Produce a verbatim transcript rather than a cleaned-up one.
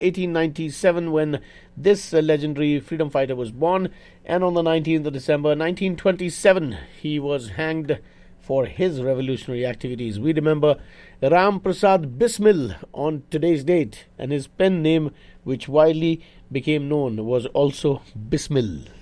eighteen ninety-seven, when this uh, legendary freedom fighter was born, and on the nineteenth of December nineteen twenty-seven, he was hanged for his revolutionary activities. We remember Ram Prasad Bismil on today's date, and his pen name, which widely became known, was also Bismil.